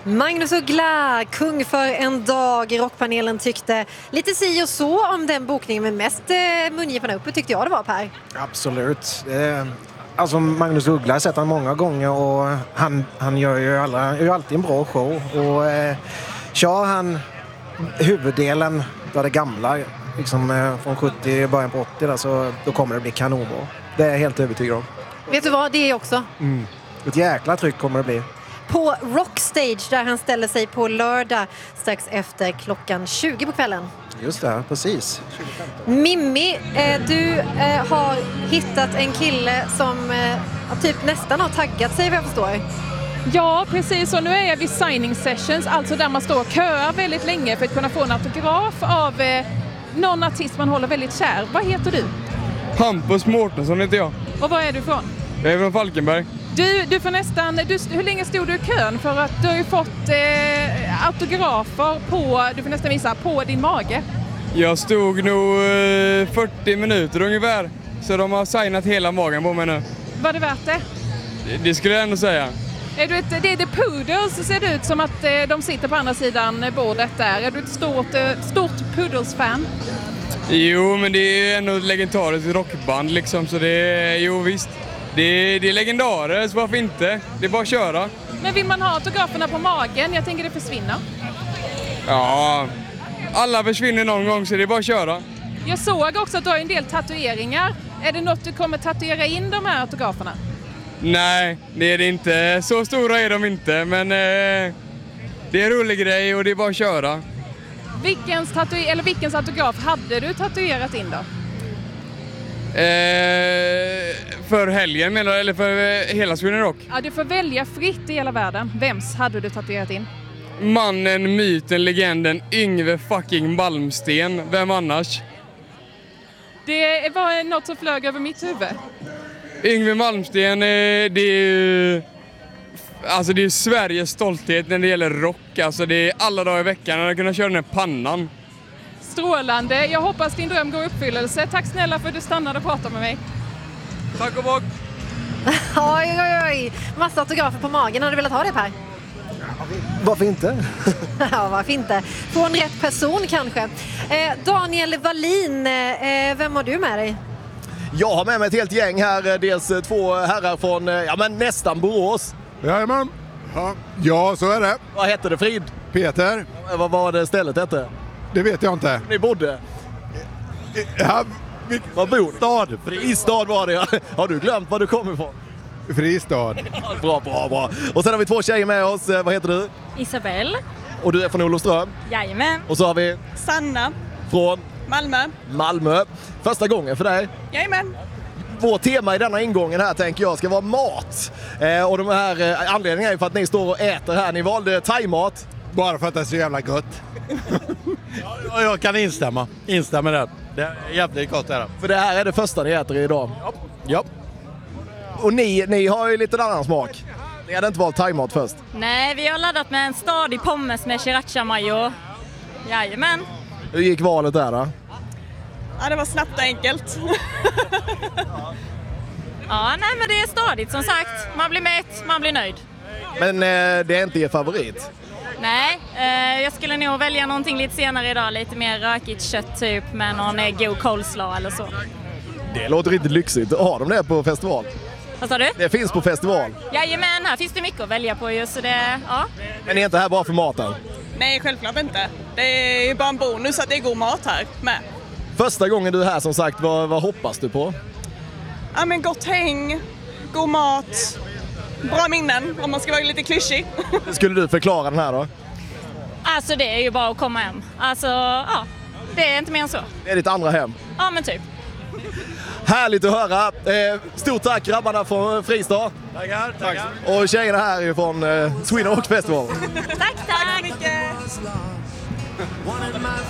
Magnus Uggla, kung för en dag. Rockpanelen tyckte lite si och så om den bokningen, men mest mungiporna uppe tyckte jag det var, Per. Absolut. Alltså Magnus Uggla har sett han många gånger och han gör ju alltid en bra show. Och kör han huvuddelen av det gamla liksom, från 70 början på 80 där, så då kommer det bli kanonbra. Det är jag helt övertygad om. Vet du vad, det är också. Ett jäkla tryck kommer det bli. På Rockstage där han ställer sig på lördag strax efter klockan 20 på kvällen. Just det, precis. Mimmi, du har hittat en kille som typ nästan har taggat sig, vad jag förstår. Ja, precis. Och nu är jag vid signing sessions, alltså där man står och köar väldigt länge för att kunna få en autograf av någon artist man håller väldigt kär. Vad heter du? Hampus Mårtensson heter jag. Och var är du från? Jag är från Falkenberg. Du får nästan... hur länge stod du i kön? För att du har ju fått autografer på, du får nästan visa, på din mage. Jag stod nog 40 minuter ungefär. Så de har signat hela magen på mig nu. Var det värt det? Det skulle jag ändå säga. Det är The Poodles, så ser det ut som att de sitter på andra sidan bordet där. Är du ett stort Poodles-fan? Jo, men det är ändå ett legendariskt rockband liksom, så det är, jo visst. Det är legendariskt, varför inte? Det är bara att köra. Men vill man ha autograferna på magen? Jag tänker det försvinner. Ja, alla försvinner någon gång, så det är bara att köra. Jag såg också att du har en del tatueringar. Är det något du kommer tatuera in de här autograferna? Nej, det är det inte. Så stora är de inte, men det är en rolig grej och det är bara att köra. Vilkens autograf hade du tatuerat in då? För helgen menar du, eller för hela Sweden Rock? Ja, du får välja fritt i hela världen. Vems hade du tatuerat in? Mannen, myten, legenden, Yngve fucking Malmsten. Vem annars? Det var något som flög över mitt huvud. Yngve Malmsten, det är alltså det är Sveriges stolthet när det gäller rock. Alltså det är alla dagar i veckan när jag kunna köra den här pannan. Strålande. Jag hoppas din dröm går i uppfyllelse. Tack snälla för att du stannade och pratade med mig. Tack och bock. Oj. Massa autografer på magen. Har du velat ha det, Per? Varför inte? Ja, varför inte? Från rätt person kanske. Daniel Wallin, vem har du med dig? Jag har med mig ett helt gäng här. Dels två herrar från nästan Borås. Jajamän. Ja, så är det. Vad heter det, Frid? Peter. Vad var det stället hette? Det vet jag inte. Ni bodde? Ja, Vad bor du? Stad. Fristad var det, ja. Har du glömt var du kommer ifrån? Fristad. Bra. Och sen har vi två tjejer med oss. Vad heter du? Isabelle. Och du är från Olofström? Jajamän. Och så har vi? Sanna. Från? Malmö. Första gången för dig? Jajamän. Vårt tema i denna ingången här tänker jag ska vara mat. Och de här anledningarna är för att ni står och äter här. Ni valde thaimat. Bara för att det är så jävla gott. Ja, jag kan instämma där. Det är jävligt gott där. För det här är det första ni äter idag? Ja. Och ni har ju lite annan smak. Ni hade inte valt thaimat först? Nej, vi har laddat med en stadig pommes med sriracha mayo. Jajamän. Hur gick valet där då? Ja, det var snabbt och enkelt. Ja, nej men det är stadigt som sagt. Man blir mätt, man blir nöjd. Men det är inte er favorit? Nej, jag skulle nog välja någonting lite senare idag. Lite mer rökigt kött typ med någon god coleslaw eller så. Det låter riktigt lyxigt. Har de det på festival? Vad sa du? Det finns på festival. Jajamän, här finns det mycket att välja på just så det, ja. Men ni är inte här bara för maten? Nej, självklart inte. Det är ju bara en bonus att det är god mat här med. Första gången du är här som sagt, vad hoppas du på? Ja men gott häng, god mat, bra minnen om man ska vara lite klyschig. Skulle du förklara den här då? Alltså det är ju bara att komma hem. Alltså ja, det är inte mer än så. Det är ditt andra hem. Ja men typ. Härligt att höra. Stort tack grabbarna från Fristad. Tackar. Och tjejerna här från Sweden Rock Festival. Tack.